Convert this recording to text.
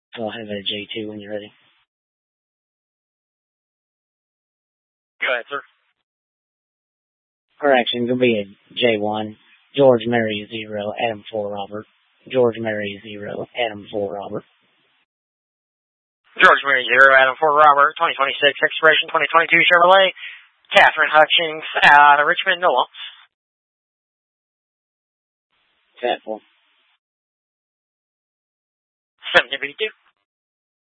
I'll have a J2 when you're ready. Go ahead, sir. Correction, it'll be a J1. George Mary 0, Adam 4 Robert. George Mary 0, Adam 4 Robert. George Mary 0, Adam 4 Robert, 2026, expiration 2022 Chevrolet. Catherine Hutchings out of Richmond, no lumps. Cat 4. 70 BD2.